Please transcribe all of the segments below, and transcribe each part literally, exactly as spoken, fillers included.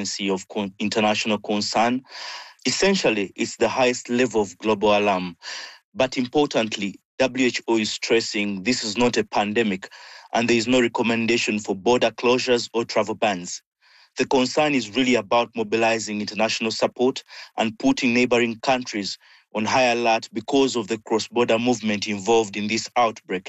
emergency of con- international concern. Essentially, it's the highest level of global alarm. But importantly, W H O is stressing this is not a pandemic and there is no recommendation for border closures or travel bans. The concern is really about mobilizing international support and putting neighboring countries on high alert because of the cross-border movement involved in this outbreak.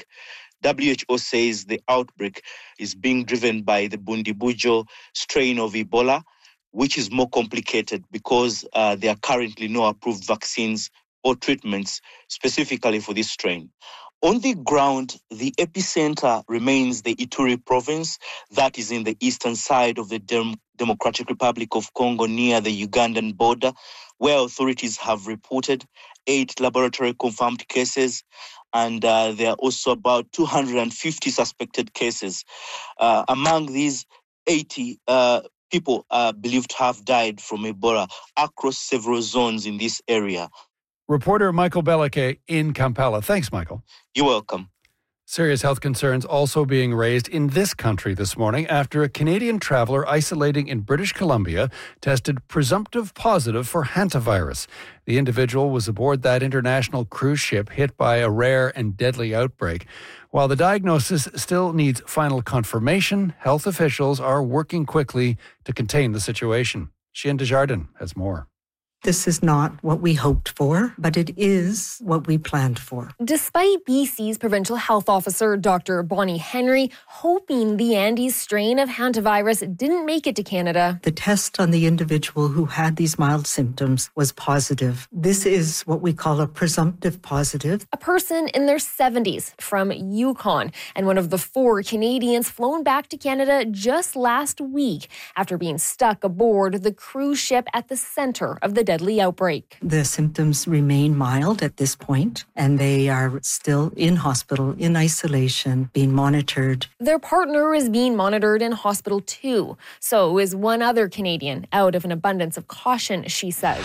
W H O says the outbreak is being driven by the Bundibugyo strain of Ebola, which is more complicated because uh, there are currently no approved vaccines or treatments specifically for this strain. On the ground, the epicenter remains the Ituri province, that is in the eastern side of the Dem- Democratic Republic of Congo near the Ugandan border, where authorities have reported eight laboratory-confirmed cases, and uh, there are also about two hundred fifty suspected cases. Uh, among these, eighty uh, people are believed to have died from Ebola across several zones in this area. Reporter Michael Belleke in Kampala. Thanks, Michael. You're welcome. Serious health concerns also being raised in this country this morning after a Canadian traveller isolating in British Columbia tested presumptive positive for hantavirus. The individual was aboard that international cruise ship hit by a rare and deadly outbreak. While the diagnosis still needs final confirmation, health officials are working quickly to contain the situation. Chien Desjardins has more. This is not what we hoped for, but it is what we planned for. Despite B C's provincial health officer, Doctor Bonnie Henry, hoping the Andes strain of hantavirus didn't make it to Canada, the test on the individual who had these mild symptoms was positive. This is what we call a presumptive positive. A person in their seventies from Yukon and one of the four Canadians flown back to Canada just last week after being stuck aboard the cruise ship at the center of the deadly outbreak. The symptoms remain mild at this point, and they are still in hospital, in isolation, being monitored. Their partner is being monitored in hospital too. So is one other Canadian, out of an abundance of caution, she says.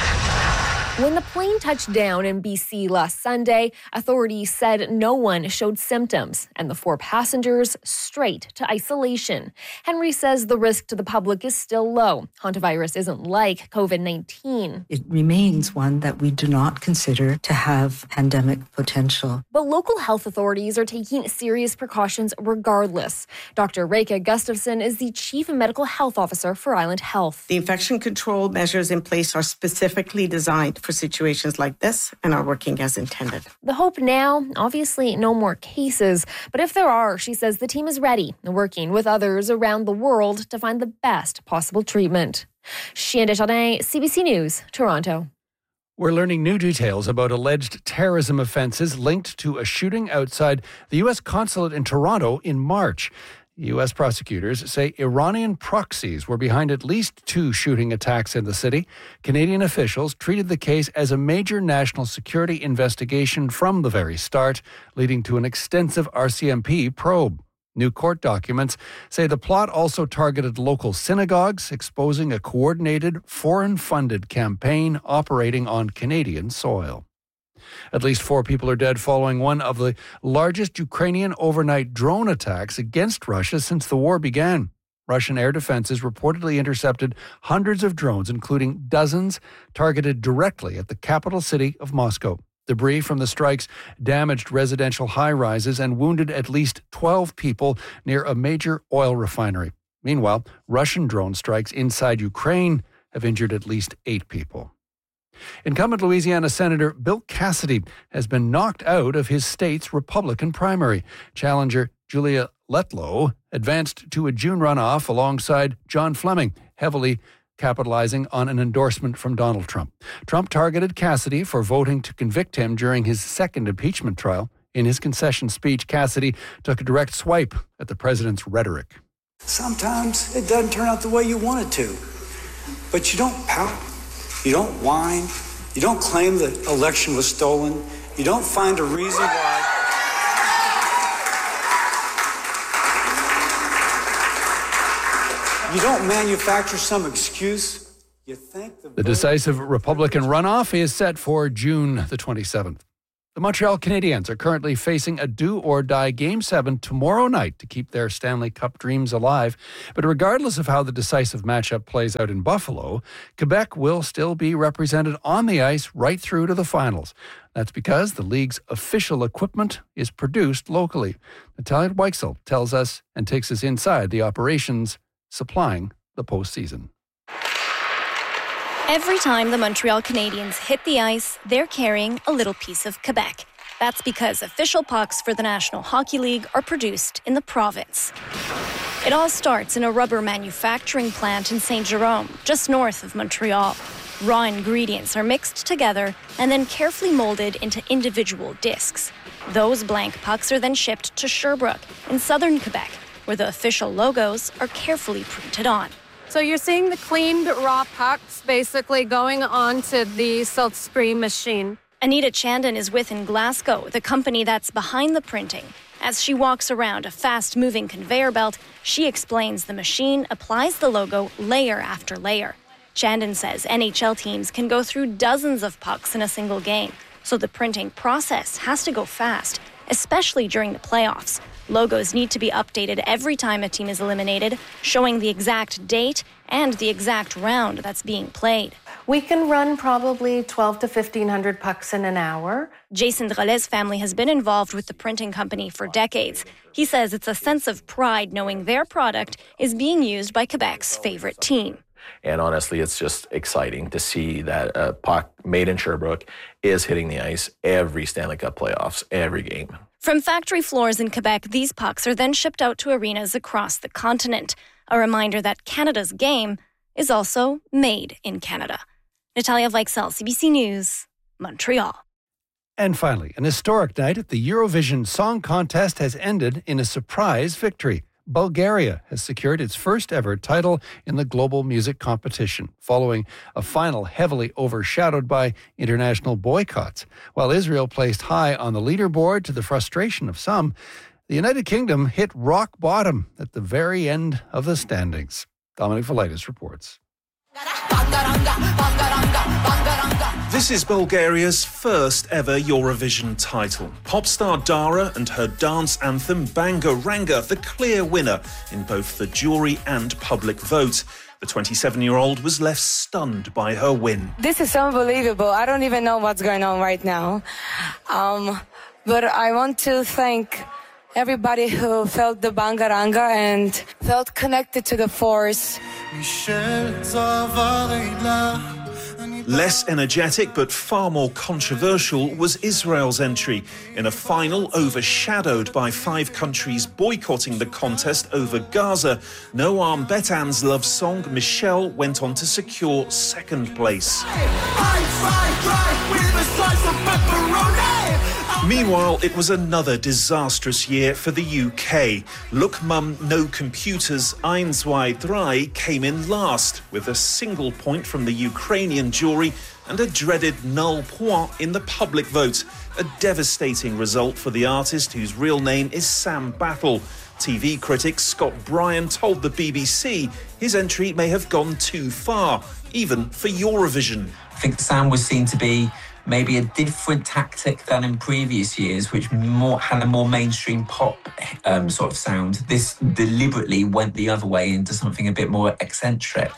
When the plane touched down in B C last Sunday, authorities said no one showed symptoms and the four passengers straight to isolation. Henry says the risk to the public is still low. Hantavirus isn't like covid nineteen. It remains one that we do not consider to have pandemic potential. But local health authorities are taking serious precautions regardless. Doctor Reka Gustafson is the Chief Medical Health Officer for Island Health. The infection control measures in place are specifically designed for situations like this and are working as intended. The hope now, obviously no more cases, but if there are, she says the team is ready, working with others around the world to find the best possible treatment. Chien Desjardins, C B C News, Toronto. We're learning new details about alleged terrorism offenses linked to a shooting outside the U S consulate in Toronto in March. U S prosecutors say Iranian proxies were behind at least two shooting attacks in the city. Canadian officials treated the case as a major national security investigation from the very start, leading to an extensive R C M P probe. New court documents say the plot also targeted local synagogues, exposing a coordinated, foreign-funded campaign operating on Canadian soil. At least four people are dead following one of the largest Ukrainian overnight drone attacks against Russia since the war began. Russian air defenses reportedly intercepted hundreds of drones, including dozens targeted directly at the capital city of Moscow. Debris from the strikes damaged residential high-rises and wounded at least twelve people near a major oil refinery. Meanwhile, Russian drone strikes inside Ukraine have injured at least eight people. Incumbent Louisiana Senator Bill Cassidy has been knocked out of his state's Republican primary. Challenger Julia Letlow advanced to a June runoff alongside John Fleming, heavily capitalizing on an endorsement from Donald Trump. Trump targeted Cassidy for voting to convict him during his second impeachment trial. In his concession speech, Cassidy took a direct swipe at the president's rhetoric. Sometimes it doesn't turn out the way you want it to, but you don't pout. You don't whine. You don't claim the election was stolen. You don't find a reason why. You don't manufacture some excuse. You think the, the decisive Republican runoff is set for June the twenty-seventh. The Montreal Canadiens are currently facing a do-or-die Game seven tomorrow night to keep their Stanley Cup dreams alive. But regardless of how the decisive matchup plays out in Buffalo, Quebec will still be represented on the ice right through to the finals. That's because the league's official equipment is produced locally. Natalia Weichsel tells us and takes us inside the operations supplying the postseason. Every time the Montreal Canadiens hit the ice, they're carrying a little piece of Quebec. That's because official pucks for the National Hockey League are produced in the province. It all starts in a rubber manufacturing plant in Saint Jerome, just north of Montreal. Raw ingredients are mixed together and then carefully molded into individual discs. Those blank pucks are then shipped to Sherbrooke in southern Quebec, where the official logos are carefully printed on. So you're seeing the cleaned raw pucks basically going onto the silkscreen machine. Anita Chandon is with in Glasgow, the company that's behind the printing. As she walks around a fast-moving conveyor belt, she explains the machine applies the logo layer after layer. Chandon says N H L teams can go through dozens of pucks in a single game, so the printing process has to go fast, especially during the playoffs. Logos need to be updated every time a team is eliminated, showing the exact date and the exact round that's being played. We can run probably twelve to fifteen hundred pucks in an hour. Jason Drolet's family has been involved with the printing company for decades. He says it's a sense of pride knowing their product is being used by Quebec's favorite team. And honestly, it's just exciting to see that a puck made in Sherbrooke is hitting the ice every Stanley Cup playoffs, every game. From factory floors in Quebec, these pucks are then shipped out to arenas across the continent. A reminder that Canada's game is also made in Canada. Natalia Weichsel, C B C News, Montreal. And finally, an historic night at the Eurovision Song Contest has ended in a surprise victory. Bulgaria has secured its first ever title in the global music competition, following a final heavily overshadowed by international boycotts. While Israel placed high on the leaderboard to the frustration of some, the United Kingdom hit rock bottom at the very end of the standings. Dominic Velitis reports. This is Bulgaria's first ever Eurovision title. Pop star Dara and her dance anthem Banga Ranga, the clear winner in both the jury and public vote. The twenty-seven-year-old was left stunned by her win. This is unbelievable. I don't even know what's going on right now. Um, but I want to thank everybody who felt the Banga Ranga and felt connected to the force. Less energetic but far more controversial was Israel's entry in a final overshadowed by five countries boycotting the contest over Gaza. Noam Betan's love song Michelle went on to secure second place. Meanwhile, it was another disastrous year for the U K. Look Mum, No Computers, Eins, Zwei, Drei came in last, with a single point from the Ukrainian jury and a dreaded null point in the public vote. A devastating result for the artist whose real name is Sam Battle. T V critic Scott Bryan told the B B C his entry may have gone too far, even for Eurovision. I think Sam was seen to be maybe a different tactic than in previous years, which more had a more mainstream pop um, sort of sound. This deliberately went the other way into something a bit more eccentric.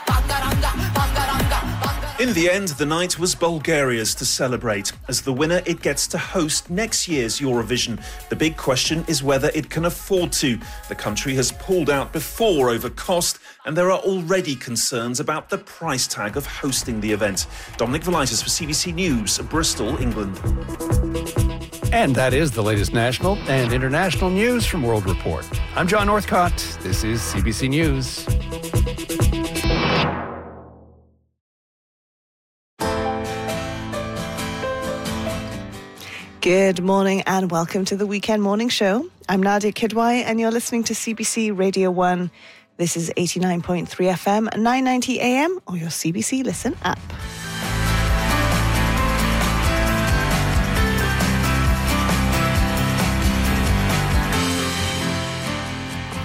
In the end, the night was Bulgaria's to celebrate. As the winner, it gets to host next year's Eurovision. The big question is whether it can afford to. The country has pulled out before over cost, and there are already concerns about the price tag of hosting the event. Dominic Velitis for C B C News, Bristol, England. And that is the latest national and international news from World Report. I'm John Northcott. This is C B C News. Good morning and welcome to the Weekend Morning Show. I'm Nadia Kidwai and you're listening to C B C Radio one. This is eighty-nine point three F M, nine ninety A M or your C B C Listen app.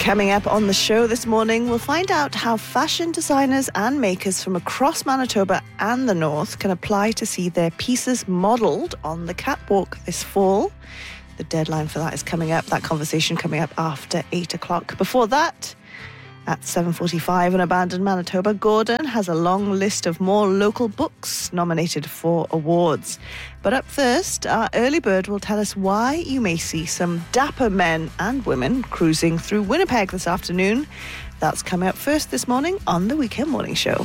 Coming up on the show this morning, we'll find out how fashion designers and makers from across Manitoba and the north can apply to see their pieces modelled on the catwalk this fall. The deadline for that is coming up. That conversation coming up after eight o'clock. Before that, at seven forty-five in Abandoned Manitoba, Gordon has a long list of more local books nominated for awards. But up first, our early bird will tell us why you may see some dapper men and women cruising through Winnipeg this afternoon. That's coming up first this morning on the Weekend Morning Show.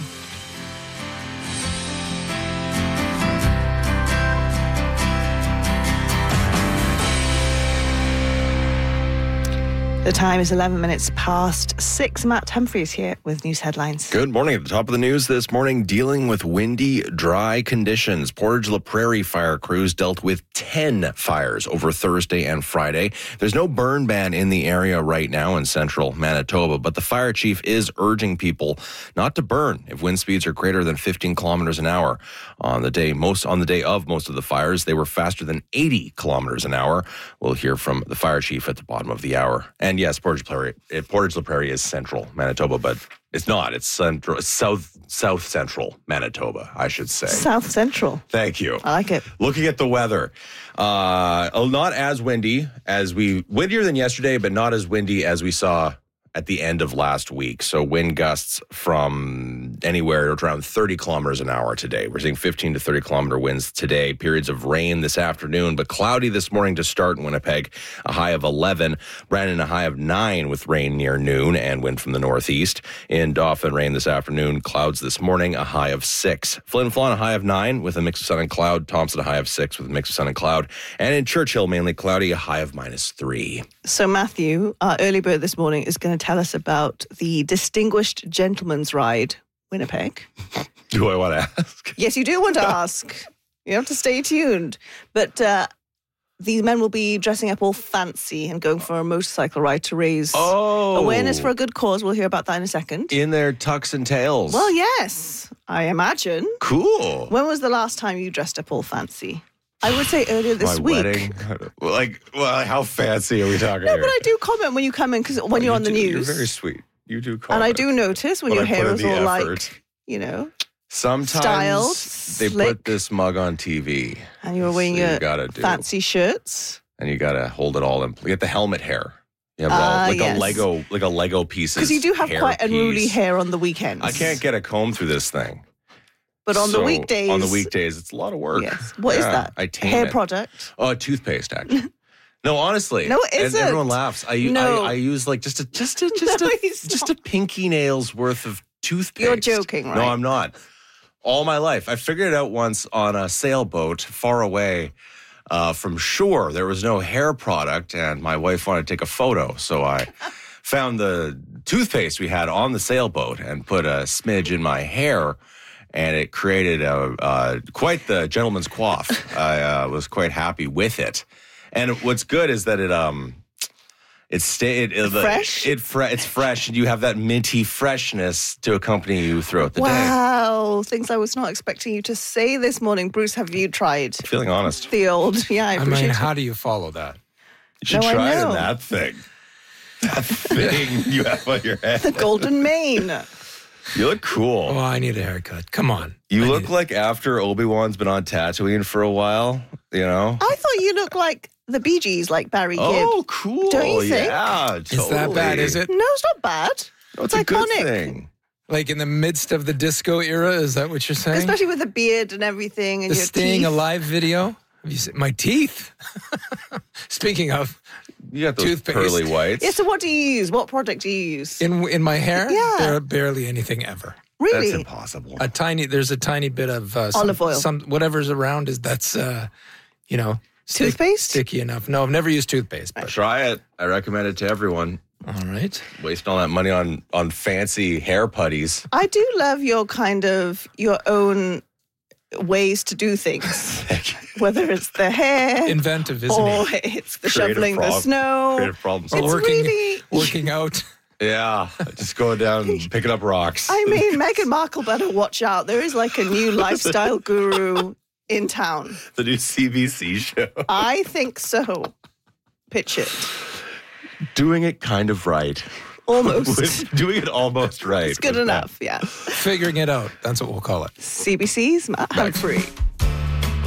The time is eleven minutes past six. Matt Humphreys here with news headlines. Good morning. At the top of the news this morning, dealing with windy, dry conditions. Portage La Prairie fire crews dealt with ten fires over Thursday and Friday. There's no burn ban in the area right now in central Manitoba, but the fire chief is urging people not to burn if wind speeds are greater than fifteen kilometers an hour. On the day most on the day of most of the fires, they were faster than eighty kilometers an hour. We'll hear from the fire chief at the bottom of the hour. And And yes, Portage La Prairie, Portage La Prairie is central Manitoba, but it's not. It's central, south, south central Manitoba, I should say. South central. Thank you. I like it. Looking at the weather, uh, not as windy as we, windier than yesterday, but not as windy as we saw at the end of last week. So wind gusts from anywhere around thirty kilometers an hour today. We're seeing fifteen to thirty kilometer winds today. Periods of rain this afternoon, but cloudy this morning to start in Winnipeg. A high of eleven. Brandon, a high of nine with rain near noon and wind from the northeast. In Dauphin, rain this afternoon. Clouds this morning, a high of six. Flin Flon, a high of nine with a mix of sun and cloud. Thompson, a high of six with a mix of sun and cloud. And in Churchill, mainly cloudy, a high of minus three. So Matthew, our early bird this morning is going to tell us about the Distinguished Gentleman's Ride, Winnipeg. Do I want to ask? Yes, you do want to ask. You have to stay tuned. But uh, these men will be dressing up all fancy and going for a motorcycle ride to raise oh. awareness for a good cause. We'll hear about that in a second. In their tux and tails. Well, yes, I imagine. Cool. When was the last time you dressed up all fancy? I would say earlier this My week. Wedding. Like, well, how fancy are we talking No, here? but I do comment when you come in, because when well, you're you on the do, news. You're very sweet. You do comment. And I do notice when but your I hair put in is the all effort. like, you know, sometimes styled, they slick. put this mug on T V. And you were wearing so your you gotta do. fancy shirts. And you got to hold it all in. You get the helmet hair. You have it all, Ah, like yes. a Lego, like a Lego piece. Because you do have quite unruly hair on the weekends. I can't get a comb through this thing. But on So, the weekdays. On the weekdays, it's a lot of work. Yes. What yeah, is that? I tame Hair it. product? Oh, a toothpaste, actually. No, honestly. No, it and isn't. everyone laughs. I, No. I, I use like just a just a just No, a he's just a pinky nail's worth of toothpaste. You're joking, right? No, I'm not. All my life, I figured it out once on a sailboat far away uh, from shore. There was no hair product, and my wife wanted to take a photo, so I found the toothpaste we had on the sailboat and put a smidge in my hair. And it created a, uh, quite the gentleman's coif. I uh, was quite happy with it. And what's good is that it um, it's stay, it, it, fresh. It, it fre- it's fresh, and you have that minty freshness to accompany you throughout the day. Wow, things I was not expecting you to say this morning. Bruce, have you tried? Feeling honest. The old, yeah, I I appreciate mean, it. how do you follow that? You should No, I try it in know. that thing. That thing you have on your head. The golden mane. You look cool. Oh, I need a haircut. Come on. You I look need- like after Obi-Wan's been on Tatooine for a while, you know? I thought you looked like the Bee Gees, like Barry Gibb. Oh, cool. Don't you think? Yeah, Is that bad, is it? No, it's not bad. No, it's, It's a good iconic. thing. Like in the midst of the disco era? Is that what you're saying? Especially with the beard and everything and the your Staying teeth. Alive video? Have you seen my teeth? Speaking of You got those toothpaste. pearly whites. Yeah, so what do you use? What product do you use? In in my hair, Yeah. Bar- barely anything ever. Really? That's impossible. A tiny, there's a tiny bit of uh, some, Olive oil. Some whatever's around is that's, uh, you know, stick- Toothpaste? sticky enough. No, I've never used toothpaste. But Try it. I recommend it to everyone. all right. Wasting all that money on, on fancy hair putties. I do love your kind of, your own ways to do things. Whether it's the hair Inventive, isn't or it? it's the Creative shoveling the prob- snow. Creative problems. Or It's working, really- working out. Yeah, just go down and picking up rocks. I mean, Meghan Markle better watch out. There is like a new lifestyle guru in town. The new C B C show. I think so. Pitch it. Doing it kind of right. Almost. Doing it almost right. It's good enough, yeah. Figuring it out. That's what we'll call it. C B C's Matt Humphrey.